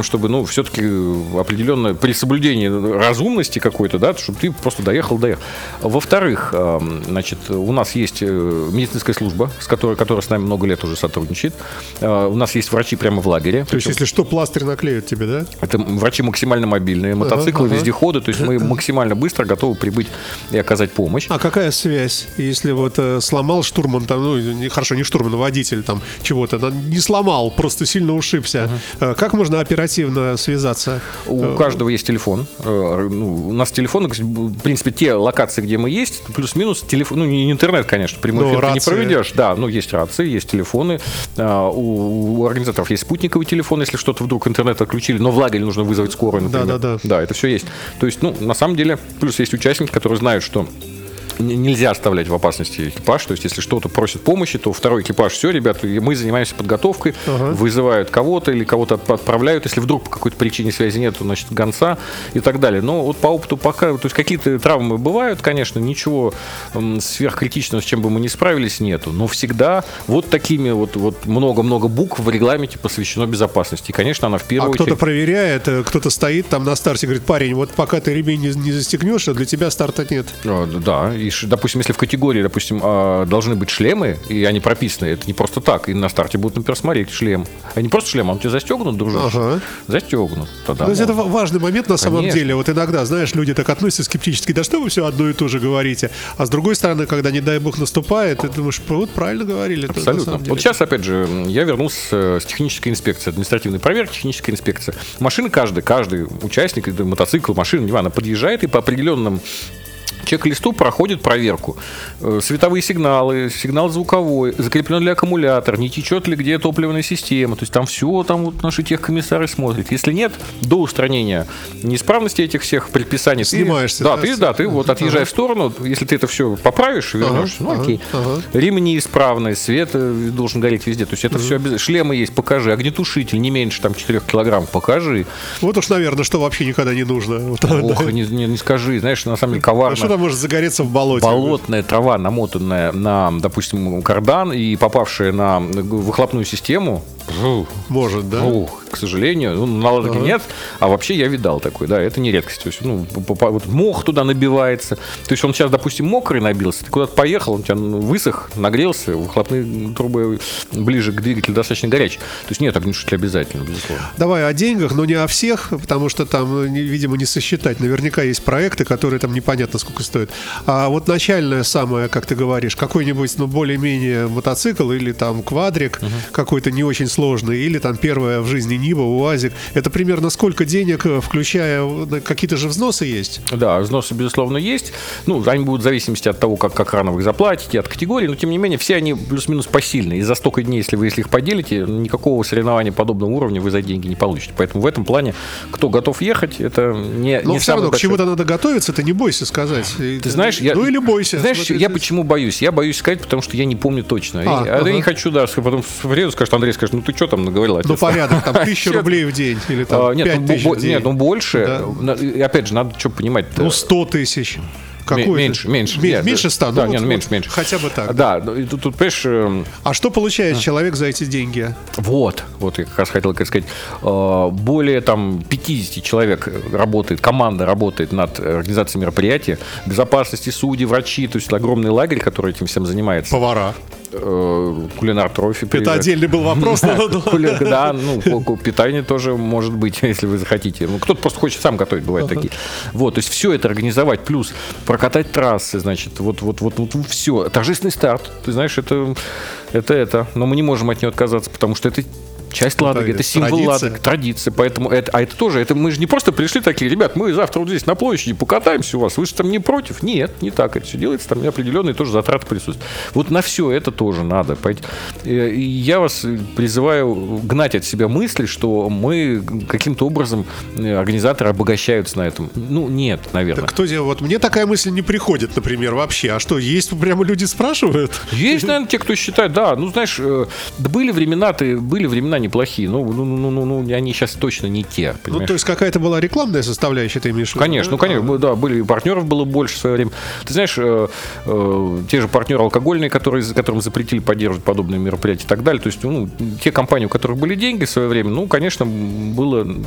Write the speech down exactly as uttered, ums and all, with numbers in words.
образом, чтобы, ну, все-таки определенно при соблюдении разумности какой-то, да, чтобы ты просто доехал, доехал. Во-вторых, значит, у нас есть медицинская служба, с которой, которая с нами много лет уже сотрудничает. У нас есть врачи прямо в лагере. То есть, если что, пластырь наклеят тебе, да? Это врачи максимально мобильные, мотоциклы, ага, вездеходы, ага. То есть мы максимально быстро готовы прибыть и оказать помощь. А какая связь, если вот э, сломал штурман, там, ну, не, хорошо, не штурман, а водитель там чего-то, не сломал, просто сильно ушибся. Uh-huh. Как можно оперативно связаться? У каждого есть телефон. У нас телефоны, в принципе, те локации, где мы есть, плюс-минус телефон, ну, не интернет, конечно, прямой эфир ты не проведешь. Да, ну, есть рации, есть телефоны. У организаторов есть спутниковый телефон, если что-то вдруг интернет отключили, но в лагере нужно вызвать скорую, например. Да, да, да. Да, это все есть. То есть, ну, на самом деле, плюс есть участники, которые знают, что нельзя оставлять в опасности экипаж. То есть, если что-то просит помощи, то второй экипаж, все, ребята, мы занимаемся подготовкой, ага. вызывают кого-то или кого-то отправляют. Если вдруг по какой-то причине связи нет, то, значит, гонца и так далее. Но вот по опыту пока, то есть какие-то травмы бывают, конечно, ничего сверхкритичного, с чем бы мы не справились, нету. Но всегда вот такими вот, вот много-много букв в регламенте посвящено безопасности. И, конечно, она в первую а очередь... кто-то проверяет, кто-то стоит там на старте, говорит: парень, вот пока ты ремень не, не застегнешь, а для тебя старта нет. Да, и, допустим, если в категории, допустим, должны быть шлемы, и они прописаны, это не просто так, и на старте будут, например, смотреть шлем. А не просто шлем, а он у тебя застегнут, дружище? Ага. Застегнут. Тогда то есть это важный момент на самом Конечно. деле. Вот иногда, знаешь, люди так относятся скептически: да что вы все одно и то же говорите. А с другой стороны, когда, не дай бог, наступает, ты думаешь: вот правильно говорили. Абсолютно. Вот сейчас, опять же, я вернулся с технической инспекции, административной проверки, технической инспекции. Машины каждый, каждый участник, мотоцикл, машина, неважно, подъезжает и по определенным чек-листу проходит проверку. Световые сигналы, сигнал звуковой, закреплен ли аккумулятор, не течет ли где топливная система. То есть там все, там вот наши техкомиссары смотрят. Если нет, до устранения неисправности этих всех предписаний, снимаешься. Ты, да, ты, да, ты вот отъезжай ага. в сторону. Если ты это все поправишь и вернешься, ага, ну окей. Ага. Ремни исправные, свет должен гореть везде. То есть это ага. все обязательно. Шлемы есть, покажи. Огнетушитель не меньше там четырех килограмм, покажи. Вот уж, наверное, что вообще никогда не нужно. Ох, не, не, не скажи. Знаешь, на самом деле коварно. Что может загореться в болоте? Болотная трава, намотанная на, допустим, кардан и попавшая на выхлопную систему. Может, да? Ух, к сожалению, ну, наладки ага. нет. А вообще я видал такой, да, это не редкость. То есть, ну, вот мох туда набивается. То есть он сейчас, допустим, мокрый набился, ты куда-то поехал, он у тебя высох, нагрелся, выхлопные трубы ближе к двигателю достаточно горячие. То есть нет, огнетушитель обязательно, безусловно. Давай о деньгах, но не о всех, потому что там, видимо, не сосчитать. Наверняка есть проекты, которые там непонятно сколько стоят. А вот начальное самое, как ты говоришь, какой-нибудь, ну, более-менее мотоцикл или там квадрик, uh-huh. какой-то не очень сложный, или там первая в жизни Нива, УАЗик. Это примерно сколько денег, включая какие-то же взносы есть? Да, взносы, безусловно, есть. Ну, они будут в зависимости от того, как, как рано вы их заплатите, от категории, но, тем не менее, все они плюс-минус посильные. И за столько дней, если вы если их поделите, никакого соревнования подобного уровня вы за деньги не получите. Поэтому в этом плане, кто готов ехать, это не Но не все равно большой... к чему-то надо готовиться, ты не бойся сказать. Ты знаешь, я... Ну или бойся. Знаешь, смотри, я ты... почему боюсь? Я боюсь сказать, потому что я не помню точно. А, и, ага. Я не хочу, да, потом приеду, скажет, Андрей, скажет: ну ты что там наговорил? Ну порядок, там тысяча рублей в день или там пять тысяч в день. Нет, ну больше. Опять же, надо что понимать. Ну сто тысяч. Какой меньше, меньше. Меньше, меньше ста, да, ну, нет, вот, меньше, вот, меньше. Хотя бы так. Да, тут, тут понимаешь... А что получает а. человек за эти деньги? Вот, вот я как раз хотел сказать. Более там пятьдесят человек работает, команда работает над организацией мероприятия. Безопасности, судьи, врачи, то есть огромный лагерь, который этим всем занимается. Повара. Кулинар трофи. Это отдельный был вопрос. Да, ну, питание тоже может быть, если вы захотите. Ну, кто-то просто хочет сам готовить, бывают такие. Вот, то есть все это организовать, плюс прокатать трассы, значит, вот, вот, вот, вот все. Торжественный старт, ты знаешь, это, это, это. Но мы не можем от него отказаться, потому что это часть Ладоги, это символ традиция. Ладоги, традиция. Поэтому это, а это тоже, это мы же не просто пришли такие: ребят, мы завтра вот здесь на площади покатаемся у вас, вы же там не против? Нет, не так это все делается, там определенные тоже затраты присутствуют. Вот на все это тоже надо. И я вас призываю гнать от себя мысли, что мы каким-то образом, организаторы, обогащаются на этом. Ну, нет, наверное. Так кто тебе, вот мне такая мысль не приходит, например, вообще. А что, есть прямо люди спрашивают? Есть, наверное, те, кто считает, да. Ну, знаешь, были времена-то, были времена неплохие. Ну, ну, ну, ну, ну, они сейчас точно не те. Понимаешь? Ну, то есть какая-то была рекламная составляющая, ты имеешь в виду? Конечно, да? ну, конечно, да, были партнеров было больше в свое время. Ты знаешь, э, э, те же партнеры алкогольные, которые, которым запретили поддерживать подобные мероприятия и так далее. То есть, ну, те компании, у которых были деньги в свое время, ну, конечно, было